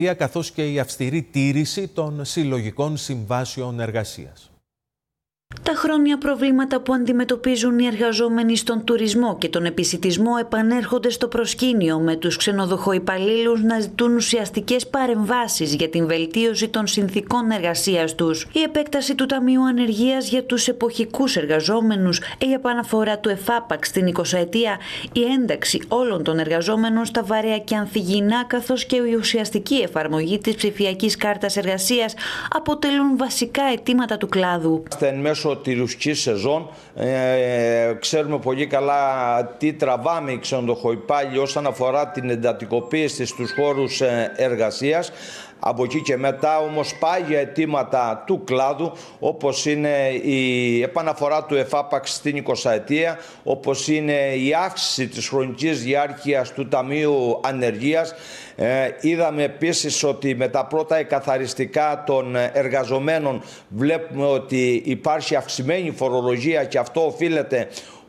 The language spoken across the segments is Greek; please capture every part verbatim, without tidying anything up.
καθώς και η αυστηρή τήρηση των συλλογικών συμβάσεων εργασίας. Τα χρόνια προβλήματα που αντιμετωπίζουν οι εργαζόμενοι στον τουρισμό και τον επισιτισμό επανέρχονται στο προσκήνιο, με τους ξενοδοχοϊπαλλήλους να ζητούν ουσιαστικές παρεμβάσεις για την βελτίωση των συνθηκών εργασίας τους. Η επέκταση του Ταμείου Ανεργίας για τους εποχικούς εργαζόμενους, η επαναφορά του ΕΦΑΠΑΚ στην εικοσαετία, η ένταξη όλων των εργαζόμενων στα βαρέα και ανθυγιεινά, καθώς και η ουσιαστική εφαρμογή της ψηφιακής κάρτας εργασίας αποτελούν βασικά αιτήματα του κλάδου. Μέσω τουριστικής σεζόν ε, ξέρουμε πολύ καλά τι τραβάμε οι ξενοδοχοϊπάλληλοι όσον αφορά την εντατικοποίηση στους χώρους ε, εργασίας. Από εκεί και μετά όμως πάγια αιτήματα του κλάδου, όπως είναι η επαναφορά του ΕΦΑΠΑΚ στην εικοσαετία, όπως είναι η αύξηση της χρονικής διάρκειας του Ταμείου Ανεργίας. Ε, είδαμε επίσης ότι με τα πρώτα εκαθαριστικά των εργαζομένων βλέπουμε ότι υπάρχει αυξημένη φορολογία, και αυτό οφείλεται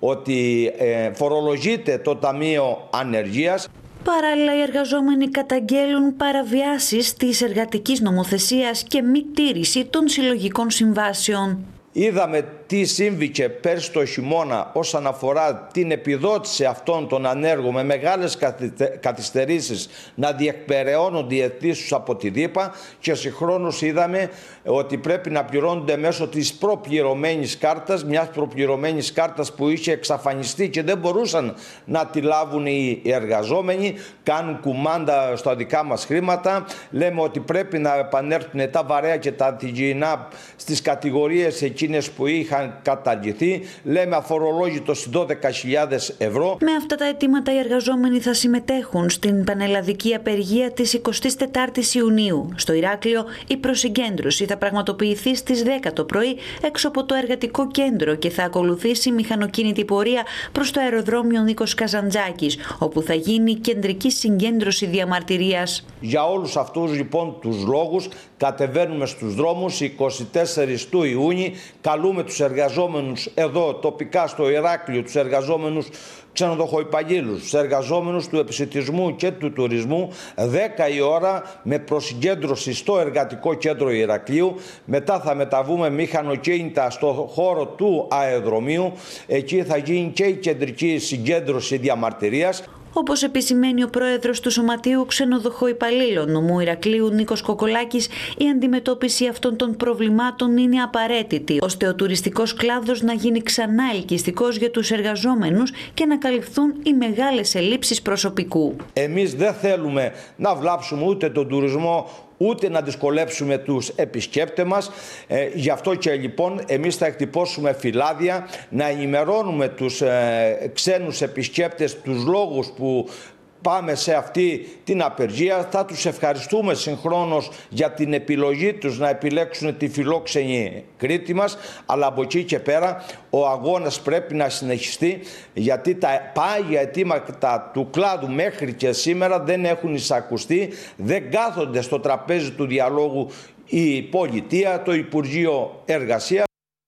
ότι ε, φορολογείται το Ταμείο Ανεργίας. Παράλληλα, οι εργαζόμενοι καταγγέλουν παραβιάσεις της εργατικής νομοθεσίας και μη τήρηση των συλλογικών συμβάσεων. Είδαμε τι σύμβηκε πέρσι το χειμώνα όσον αφορά την επιδότηση αυτών των ανέργων με μεγάλες καθυστερήσεις να διεκπεραιώνονται οι αιτήσεις από τη ΔΥΠΑ, και συγχρόνως είδαμε ότι πρέπει να πληρώνονται μέσω της προπληρωμένης κάρτας, μιας προπληρωμένης κάρτας που είχε εξαφανιστεί και δεν μπορούσαν να τη λάβουν οι εργαζόμενοι. Κάνουν κουμάντα στα δικά μας χρήματα. Λέμε ότι πρέπει να επανέλθουν τα βαρέα και τα ανθυγιεινά στις κατηγορίες εκείνες που είχαν καταργηθεί. Λέμε αφορολόγητο στις δώδεκα χιλιάδες ευρώ. Με αυτά τα αιτήματα οι εργαζόμενοι θα συμμετέχουν στην πανελλαδική απεργία της εικοστής τετάρτης Ιουνίου. Στο Ηράκλειο η προσυγκέντρωση θα πραγματοποιηθεί στις δέκα το πρωί έξω από το εργατικό κέντρο και θα ακολουθήσει μηχανοκίνητη πορεία προς το αεροδρόμιο Νίκος Καζαντζάκης, όπου θα γίνει κεντρική συγκέντρωση διαμαρτυρίας. Για όλους αυτούς λοιπόν τους λόγους κατεβαίνουμε στους δρόμους εικοστή τέταρτη του Ιούνιου. Καλούμε τους εργαζόμενους εδώ τοπικά στο Ηράκλειο, τους εργαζόμενους ξενοδοχοϊπαλλήλους, τους εργαζόμενους του επισιτισμού και του τουρισμού, δέκα η ώρα με προσυγκέντρωση στο εργατικό κέντρο Ηρακλείου. Μετά θα μεταβούμε μηχανοκίνητα στο χώρο του αεροδρομίου. Εκεί θα γίνει και η κεντρική συγκέντρωση διαμαρτυρίας. Όπως επισημαίνει ο πρόεδρος του Σωματείου Ξενοδοχοϊπαλλήλων Νομού Ηρακλείου, Νίκος Κοκολάκης, η αντιμετώπιση αυτών των προβλημάτων είναι απαραίτητη, ώστε ο τουριστικός κλάδος να γίνει ξανά ελκυστικός για τους εργαζόμενους και να καλυφθούν οι μεγάλες ελλείψεις προσωπικού. Εμείς δεν θέλουμε να βλάψουμε ούτε τον τουρισμό, ούτε να δυσκολέψουμε τους επισκέπτες μας. Ε, γι' αυτό και λοιπόν εμείς θα εκτυπώσουμε φυλάδια να ενημερώνουμε τους ε, ξένους επισκέπτες τους λόγους που πάμε σε αυτή την απεργία. Θα τους ευχαριστούμε συγχρόνως για την επιλογή τους να επιλέξουν τη φιλόξενη Κρήτη μας, αλλά από εκεί και πέρα ο αγώνας πρέπει να συνεχιστεί, γιατί τα πάγια αιτήματα του κλάδου μέχρι και σήμερα δεν έχουν εισακουστεί, δεν κάθονται στο τραπέζι του διαλόγου η πολιτεία, το Υπουργείο Εργασίας.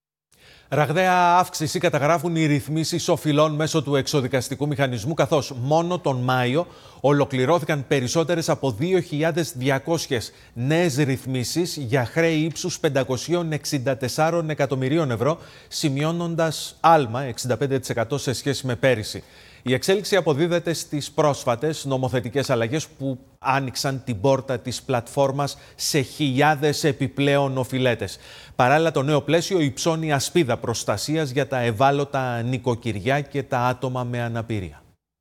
Ραγδαία αύξηση καταγράφουν οι ρυθμίσεις οφειλών μέσω του εξοδικαστικού μηχανισμού, καθώς μόνο τον Μάιο ολοκληρώθηκαν περισσότερες από δύο χιλιάδες διακόσιες νέες ρυθμίσεις για χρέη ύψους πεντακόσια εξήντα τέσσερα εκατομμυρίων ευρώ, σημειώνοντας άλμα εξήντα πέντε τοις εκατό σε σχέση με πέρυσι. Η εξέλιξη αποδίδεται στις πρόσφατες νομοθετικές αλλαγές που άνοιξαν την πόρτα της πλατφόρμας σε χιλιάδες επιπλέον οφειλέτες. Παράλληλα, το νέο πλαίσιο υψώνει ασπίδα προστασίας για τα ευάλωτα νοικοκυριά και τα άτομα με αναπηρία.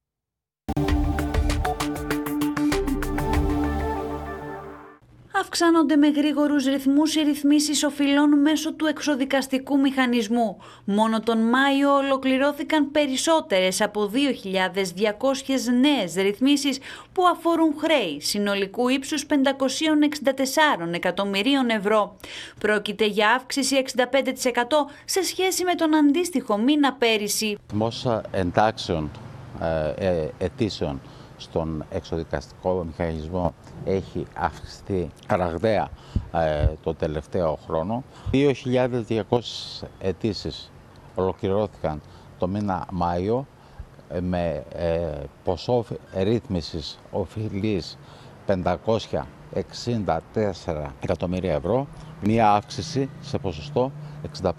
Αυξάνονται με γρήγορους ρυθμούς οι ρυθμίσεις οφειλών μέσω του εξοδικαστικού μηχανισμού. Μόνο τον Μάιο ολοκληρώθηκαν περισσότερες από δύο χιλιάδες διακόσιες νέες ρυθμίσεις που αφορούν χρέη συνολικού ύψους πεντακόσια εξήντα τέσσερα εκατομμυρίων ευρώ. Πρόκειται για αύξηση εξήντα πέντε τοις εκατό σε σχέση με τον αντίστοιχο μήνα πέρυσι. Ο εντάξεων ε, ε, αιτήσεων στον εξοδικαστικό μηχανισμό έχει αυξηθεί ραγδαία ε, το τελευταίο χρόνο. δύο χιλιάδες διακόσιες αιτήσεις ολοκληρώθηκαν το μήνα Μάιο ε, με ε, ποσό ρύθμισης οφειλής πεντακόσια εξήντα τέσσερα εκατομμύρια ευρώ, μία αύξηση σε ποσοστό εξήντα